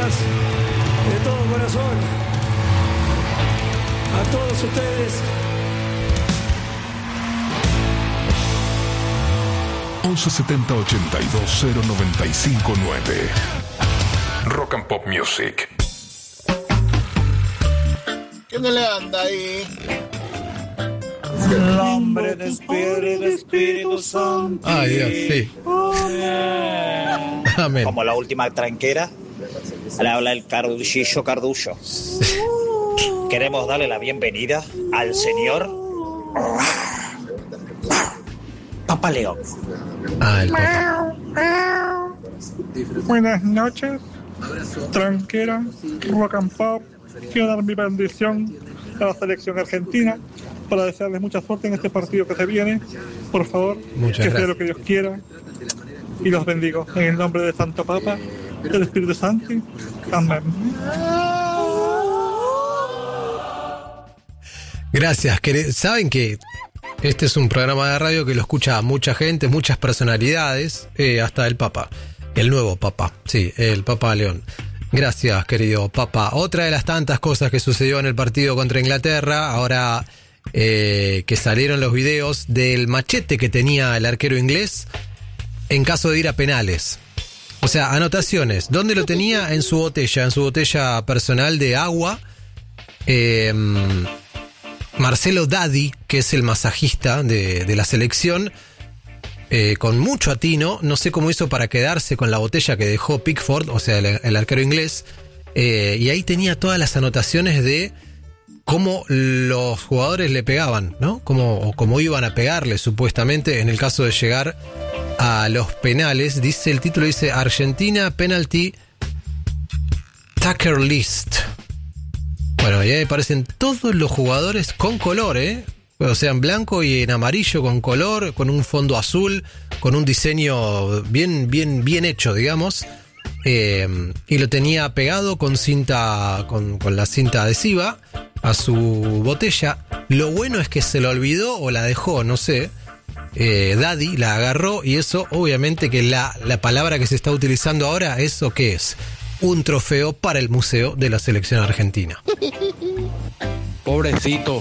gracias de todo corazón a todos ustedes. 1170 82 0959. Rock and Pop Music. ¿Qué no le anda ahí? En nombre del Espíritu Santo. Ay, Dios, sí. Amén. Como la última tranquera, le habla el Carduchillo Cardullo. Queremos darle la bienvenida al señor Papa León. Ah, el Papa. Buenas noches, tranquera, rock and pop. Quiero dar mi bendición a la selección argentina para desearles mucha suerte en este partido que se viene. Por favor, muchas que gracias. sea lo que Dios quiera. Y los bendigo en el nombre de Santo Papa, del Espíritu Santo. Amén. Gracias. Saben que este es un programa de radio que lo escucha mucha gente, muchas personalidades, hasta el Papa, el nuevo Papa, sí, el Papa León. Gracias, querido Papa. Otra de las tantas cosas que sucedió en el partido contra Inglaterra, ahora que salieron los videos del machete que tenía el arquero inglés en caso de ir a penales. O sea, anotaciones. ¿Dónde lo tenía? En su botella personal de agua. Marcelo Daddy, que es el masajista de la selección, con mucho atino, no sé cómo hizo para quedarse con la botella que dejó Pickford, o sea, el arquero inglés, y ahí tenía todas las anotaciones de cómo los jugadores le pegaban, ¿no? Cómo iban a pegarle, supuestamente, en el caso de llegar a los penales. Dice, el título dice Argentina Penalty Tacker List. Bueno, y ahí aparecen todos los jugadores con color, o sea, en blanco y en amarillo con color, con un fondo azul, con un diseño bien hecho, digamos. Y lo tenía pegado con cinta, con la cinta adhesiva a su botella. Lo bueno es que se lo olvidó o la dejó, no sé. Daddy la agarró y eso, obviamente que la palabra que se está utilizando ahora, ¿eso qué es? Un trofeo para el Museo de la Selección Argentina. Pobrecito.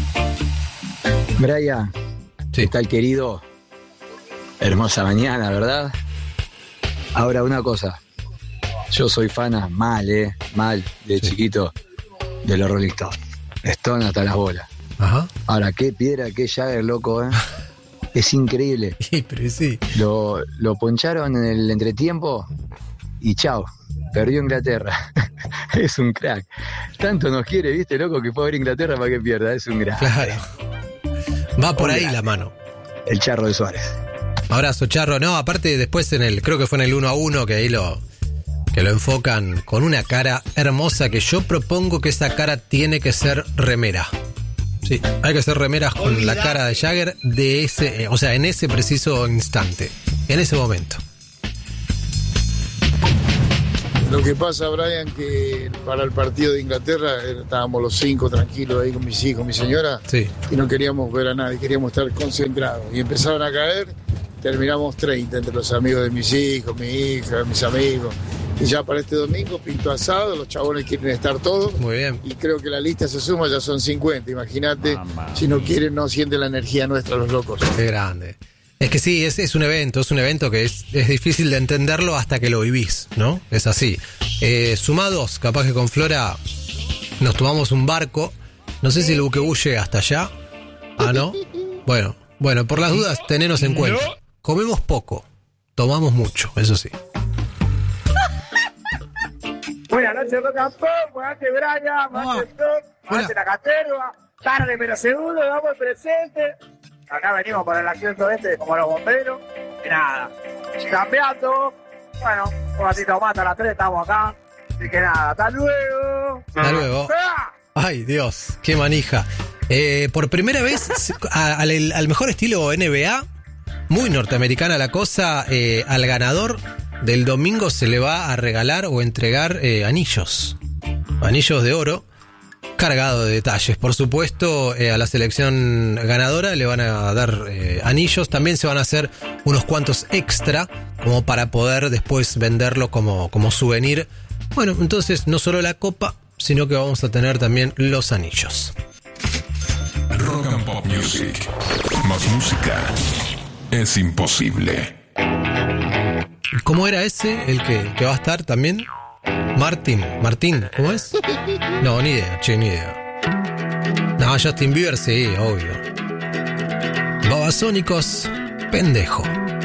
Brian, Sí. ¿qué tal, querido? Hermosa mañana, ¿verdad? Ahora, una cosa. Yo soy fana mal, de Sí. chiquito, de los Rolling Stones. Stone hasta las bolas. Ajá. Ahora, qué piedra, qué Jagger, loco, Es increíble. Sí, pero sí. Lo poncharon en el entretiempo y chao. Perdió Inglaterra. Es un crack. Tanto nos quiere, ¿viste, loco? Que fue a ver Inglaterra para que pierda. Es un crack. Claro. Va por ahí la mano. El Charro de Suárez. Abrazo, Charro. No, aparte después creo que fue en el 1-1 que ahí lo enfocan con una cara hermosa, que yo propongo que esa cara tiene que ser remera. Sí, hay que hacer remeras con la cara de Jagger de ese, o sea, en ese preciso instante, en ese momento. Lo que pasa, Brian, que para el partido de Inglaterra estábamos los 5 tranquilos ahí con mis hijos, mi señora, Sí. y no queríamos ver a nadie, queríamos estar concentrados. Y empezaron a caer, terminamos 30 entre los amigos de mis hijos, mi hija, mis amigos. Y ya para este domingo, pinto asado, los chabones quieren estar todos. Muy bien. Y creo que la lista se suma, ya son 50. Imagínate, si no quieren, no sienten la energía nuestra los locos. Qué grande. Es que sí, es un evento que es difícil de entenderlo hasta que lo vivís, ¿no? Es así. Sumados, capaz que con Flora nos tomamos un barco. No sé si el buquebús llega hasta allá. Ah, ¿no? Bueno, por las dudas, tenenos en cuenta. Comemos poco, tomamos mucho, eso sí. Buenas noches, Rock and Pop, buenas noches, Brian, buenas noches, Tom, buenas noches, la Caterva, tarde pero seguro, vamos presente. Acá venimos por el asiento como los bomberos, y nada, campeando, bueno, un ratito más a las 3 estamos acá, así que nada, hasta luego. Hasta luego. Ay, Dios, qué manija. Por primera vez, al mejor estilo NBA, muy norteamericana la cosa, al ganador del domingo se le va a regalar o entregar anillos de oro, cargado de detalles. Por supuesto, a la selección ganadora le van a dar anillos. También se van a hacer unos cuantos extra, como para poder después venderlo como souvenir Bueno, entonces no solo la copa, sino que vamos a tener también los anillos. Rock and Pop Music. Más música es imposible. ¿Cómo era ese? El que va a estar también. Martín, ¿cómo es? No, ni idea, ni idea. No, Justin Bieber sí, obvio. Babasónicos, pendejo.